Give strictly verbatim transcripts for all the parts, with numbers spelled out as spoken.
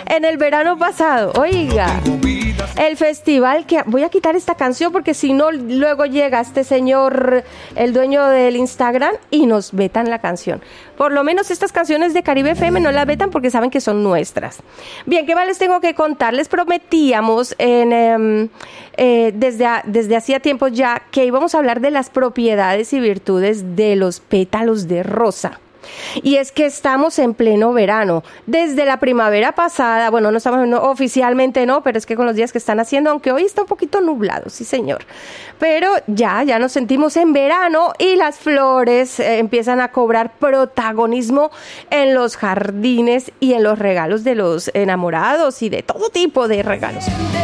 en el verano pasado. Oiga, el festival que... Voy a quitar esta canción porque si no, luego llega este señor, el dueño del Instagram, y nos vetan la canción. Por lo menos estas canciones de Caribe F M no las vetan porque saben que son nuestras. Bien, ¿qué más les tengo que contar? Les prometíamos en, eh, eh, desde, a, desde hacía tiempo ya que íbamos a hablar de las propiedades y virtudes de los pétalos de rosa. Y es que estamos en pleno verano. Desde la primavera pasada, bueno, no estamos no, oficialmente no, pero es que con los días que están haciendo, aunque hoy está un poquito nublado, sí señor. Pero ya, ya nos sentimos en verano y las flores eh, empiezan a cobrar protagonismo en los jardines y en los regalos de los enamorados y de todo tipo de regalos.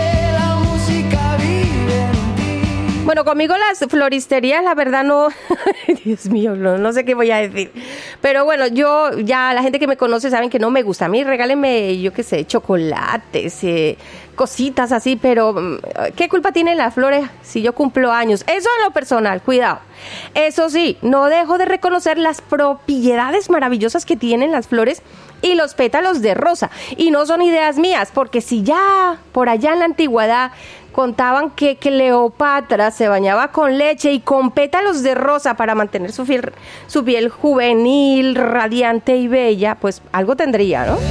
Bueno, conmigo las floristerías, la verdad no, Dios mío, no, no sé qué voy a decir. Pero bueno, yo, ya la gente que me conoce saben que no me gusta. A mí regálenme, yo qué sé, chocolates, eh, cositas así, pero ¿qué culpa tienen las flores si yo cumplo años? Eso en lo personal, cuidado. Eso sí, no dejo de reconocer las propiedades maravillosas que tienen las flores y los pétalos de rosa. Y no son ideas mías, porque si ya por allá en la antigüedad contaban que Cleopatra se bañaba con leche y con pétalos de rosa para mantener su piel, su piel juvenil, radiante y bella, pues algo tendría, ¿no?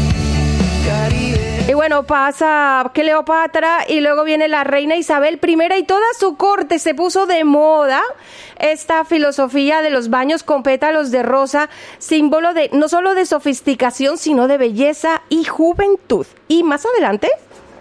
Y bueno, pasa Cleopatra y luego viene la reina Isabel primera y toda su corte se puso de moda esta filosofía de los baños con pétalos de rosa, símbolo de no solo de sofisticación, sino de belleza y juventud. Y más adelante...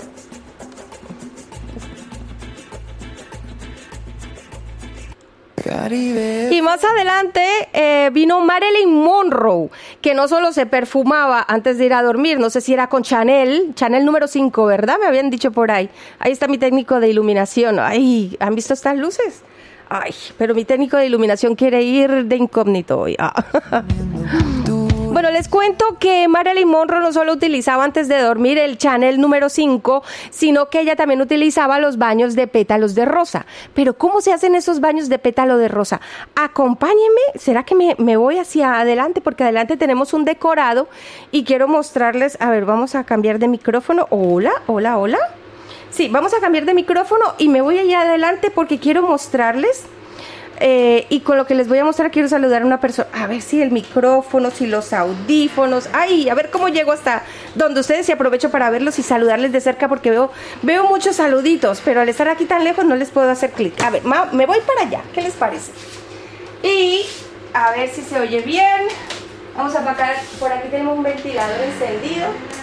Y más adelante eh, vino Marilyn Monroe, que no solo se perfumaba antes de ir a dormir, no sé si era con Chanel, Chanel número cinco, ¿verdad? Me habían dicho por ahí. Ahí está mi técnico de iluminación. Ay, ¿han visto estas luces? Ay, pero mi técnico de iluminación quiere ir de incógnito hoy. Ah. Bueno, les cuento que Marilyn Monroe no solo utilizaba antes de dormir el Chanel número cinco, sino que ella también utilizaba los baños de pétalos de rosa. Pero ¿cómo se hacen esos baños de pétalo de rosa? Acompáñenme, ¿será que me, me voy hacia adelante? Porque adelante tenemos un decorado y quiero mostrarles, a ver, vamos a cambiar de micrófono. Hola, hola, hola. Sí, vamos a cambiar de micrófono y me voy allá adelante porque quiero mostrarles... Eh, y con lo que les voy a mostrar quiero saludar a una persona, a ver si el micrófono, si los audífonos, ay, a ver cómo llego hasta donde ustedes y aprovecho para verlos y saludarles de cerca porque veo, veo muchos saluditos, pero al estar aquí tan lejos no les puedo hacer clic. A ver, ma, me voy para allá, ¿qué les parece? Y a ver si se oye bien. Vamos a apagar, por aquí tenemos un ventilador encendido.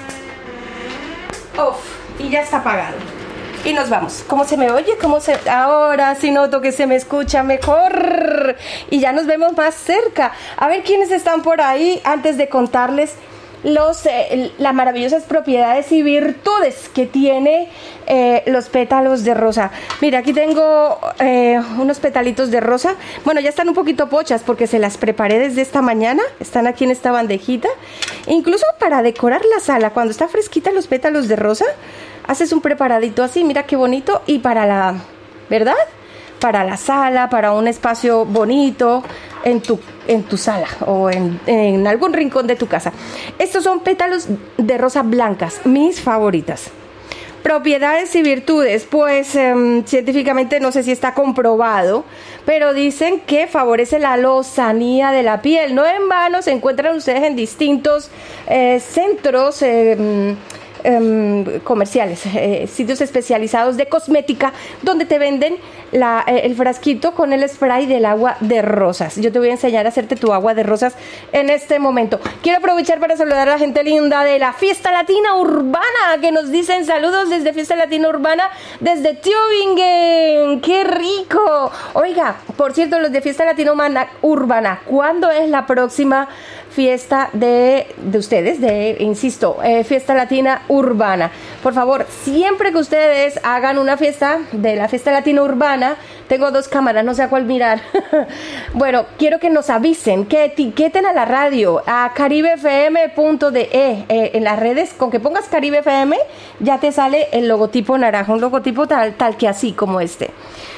Uf, y ya está apagado. Y nos vamos. ¿Cómo se me oye? ¿Cómo se...? Ahora sí noto que se me escucha mejor. Y ya nos vemos más cerca. A ver quiénes están por ahí antes de contarles los, eh, las maravillosas propiedades y virtudes que tiene eh, los pétalos de rosa. Mira, aquí tengo eh, unos petalitos de rosa. Bueno, ya están un poquito pochas porque se las preparé desde esta mañana. Están aquí en esta bandejita. Incluso para decorar la sala, cuando está fresquita los pétalos de rosa, haces un preparadito así, mira qué bonito. Y para la, ¿verdad? Para la sala, para un espacio bonito en tu, en tu sala o en, en algún rincón de tu casa. Estos son pétalos de rosa blancas, mis favoritas. Propiedades y virtudes, pues eh, científicamente no sé si está comprobado, pero dicen que favorece la lozanía de la piel. No en vano se encuentran ustedes en distintos eh, centros eh, eh, comerciales, eh, sitios especializados de cosmética, donde te venden la, eh, el frasquito con el spray del agua de rosas. Yo te voy a enseñar a hacerte tu agua de rosas en este momento. Quiero aprovechar para saludar a la gente linda de la Fiesta Latina Urbana, que nos dicen saludos desde Fiesta Latina Urbana, desde Tübingen. ¡Qué rico! Oiga, por cierto, los de Fiesta Latina Urbana, ¿cuándo es la próxima fiesta de, de ustedes? De, insisto, eh, Fiesta Latina Urbana. Por favor, siempre que ustedes hagan una fiesta de la Fiesta Latina Urbana, tengo dos cámaras, no sé a cuál mirar. Bueno, quiero que nos avisen, que etiqueten a la radio, a caribe f m punto d e, eh, en las redes. Con que pongas Caribe F M, ya te sale el logotipo naranja, un logotipo tal, tal que así como este.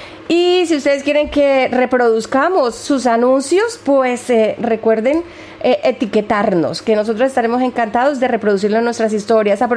Y si ustedes quieren que reproduzcamos sus anuncios, pues eh, recuerden eh, etiquetarnos, que nosotros estaremos encantados de reproducirlo en nuestras historias.